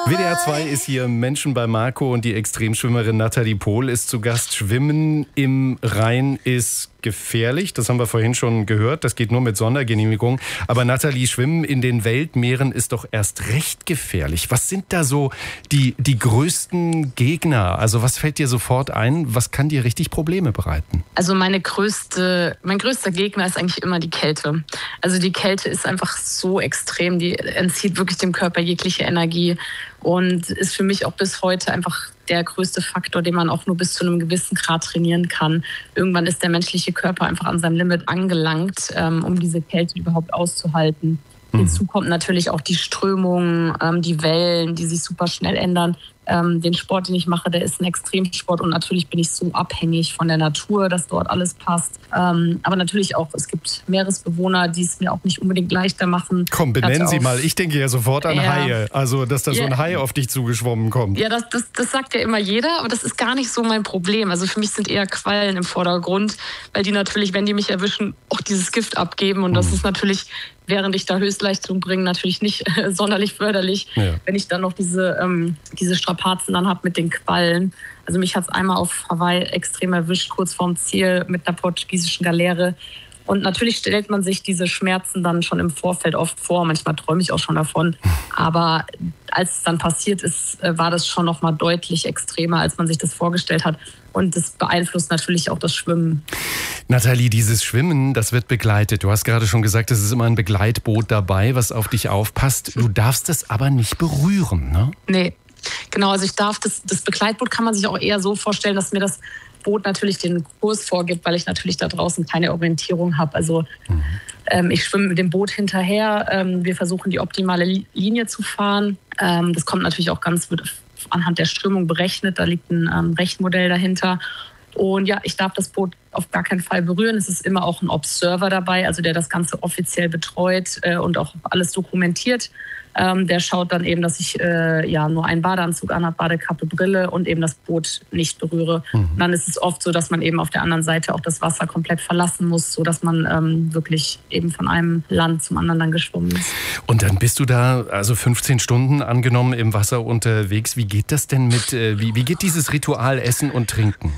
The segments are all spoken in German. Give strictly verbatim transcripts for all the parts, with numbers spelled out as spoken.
W D R zwei ist hier Menschen bei Marco und die Extremschwimmerin Nathalie Pohl ist zu Gast. Schwimmen im Rhein ist gefährlich, das haben wir vorhin schon gehört. Das geht nur mit Sondergenehmigung. Aber Nathalie, Schwimmen in den Weltmeeren ist doch erst recht gefährlich. Was sind da so die, die größten Gegner? Also was fällt dir sofort ein? Was kann dir richtig Probleme bereiten? Also meine größte, mein größter Gegner ist eigentlich immer die Kälte. Also die Kälte ist einfach so extrem, die entzieht wirklich dem Körper jegliche Energie und ist für mich auch bis heute einfach der größte Faktor, den man auch nur bis zu einem gewissen Grad trainieren kann. Irgendwann ist der menschliche Körper einfach an seinem Limit angelangt, ähm, um diese Kälte überhaupt auszuhalten. Mhm. Hinzu kommt natürlich auch die Strömung, ähm, die Wellen, die sich super schnell ändern. Ähm, den Sport, den ich mache, der ist ein Extremsport und natürlich bin ich so abhängig von der Natur, dass dort alles passt. Ähm, aber natürlich auch, es gibt Meeresbewohner, die es mir auch nicht unbedingt leichter machen. Komm, benennen Sie mal. Ich denke ja sofort an ja. Haie. Also, dass da so ein Hai auf dich zugeschwommen kommt. Ja, das, das, das sagt ja immer jeder, aber das ist gar nicht so mein Problem. Also für mich sind eher Quallen im Vordergrund, weil die natürlich, wenn die mich erwischen, auch dieses Gift abgeben. Und das mhm. ist natürlich, während ich da Höchstleistung bringe, natürlich nicht äh, sonderlich förderlich, ja. wenn ich dann noch diese, ähm, diese Strapazen dann habe mit den Quallen. Also mich hat es einmal auf Hawaii extrem erwischt, kurz vorm Ziel mit einer portugiesischen Galeere. Und natürlich stellt man sich diese Schmerzen dann schon im Vorfeld oft vor. Manchmal träume ich auch schon davon. Aber als es dann passiert ist, war das schon noch mal deutlich extremer, als man sich das vorgestellt hat. Und das beeinflusst natürlich auch das Schwimmen. Nathalie, dieses Schwimmen, das wird begleitet. Du hast gerade schon gesagt, es ist immer ein Begleitboot dabei, was auf dich aufpasst. Du darfst es aber nicht berühren, ne? Nee, genau. Also ich darf das, das Begleitboot kann man sich auch eher so vorstellen, dass mir das Boot natürlich den Kurs vorgibt, weil ich natürlich da draußen keine Orientierung habe. Also mhm. ähm, ich schwimme mit dem Boot hinterher. Ähm, wir versuchen die optimale Linie zu fahren. Ähm, das kommt natürlich auch ganz wird anhand der Strömung berechnet. Da liegt ein ähm, Rechenmodell dahinter. Und ja, ich darf das Boot auf gar keinen Fall berühren. Es ist immer auch ein Observer dabei, also der das Ganze offiziell betreut äh, und auch alles dokumentiert. Ähm, der schaut dann eben, dass ich äh, ja nur einen Badeanzug anhabe, Badekappe, Brille und eben das Boot nicht berühre. Mhm. Und dann ist es oft so, dass man eben auf der anderen Seite auch das Wasser komplett verlassen muss, sodass man ähm, wirklich eben von einem Land zum anderen dann geschwommen ist. Und dann bist du da also fünfzehn Stunden angenommen im Wasser unterwegs. Wie geht das denn mit, äh, wie, wie geht dieses Ritual Essen und Trinken?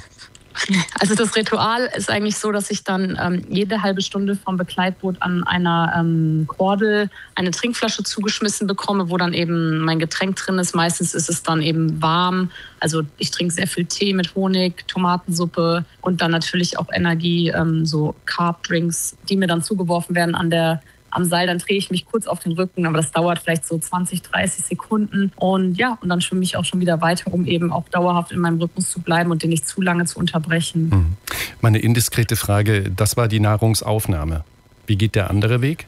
Also das Ritual ist eigentlich so, dass ich dann ähm, jede halbe Stunde vom Begleitboot an einer ähm, Kordel eine Trinkflasche zugeschmissen bekomme, wo dann eben mein Getränk drin ist. Meistens ist es dann eben warm. Also ich trinke sehr viel Tee mit Honig, Tomatensuppe und dann natürlich auch Energie, ähm, so Carb-Drinks, die mir dann zugeworfen werden an der am Seil, dann drehe ich mich kurz auf den Rücken, aber das dauert vielleicht so zwanzig, dreißig Sekunden. Und ja, und dann schwimme ich auch schon wieder weiter, um eben auch dauerhaft in meinem Rhythmus zu bleiben und den nicht zu lange zu unterbrechen. Meine indiskrete Frage, das war die Nahrungsaufnahme. Wie geht der andere Weg?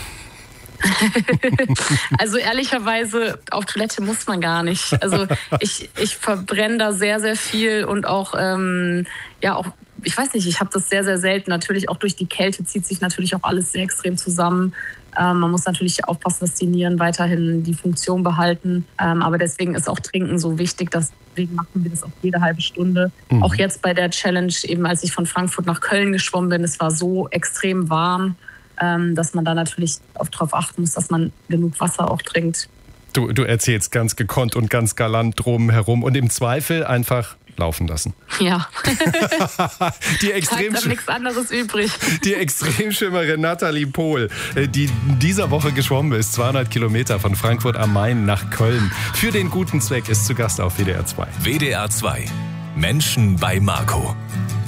Also ehrlicherweise, auf Toilette muss man gar nicht. Also ich, ich verbrenne da sehr, sehr viel und auch, ähm, ja, auch ich weiß nicht, ich habe das sehr, sehr selten. Natürlich auch durch die Kälte zieht sich natürlich auch alles sehr extrem zusammen. Ähm, man muss natürlich aufpassen, dass die Nieren weiterhin die Funktion behalten. Ähm, aber deswegen ist auch Trinken so wichtig. Deswegen machen wir das auch jede halbe Stunde. Mhm. Auch jetzt bei der Challenge, eben als ich von Frankfurt nach Köln geschwommen bin, es war so extrem warm, ähm, dass man da natürlich auch darauf achten muss, dass man genug Wasser auch trinkt. Du, du erzählst ganz gekonnt und ganz galant drum herum und im Zweifel einfach laufen lassen. Ja. Die Extrem da nichts anderes übrig. Die Extremschwimmerin Nathalie Pohl, die in dieser Woche geschwommen ist, zweihundert Kilometer von Frankfurt am Main nach Köln. Für den guten Zweck ist zu Gast auf W D R zwei. W D R zwei. Menschen bei Marco.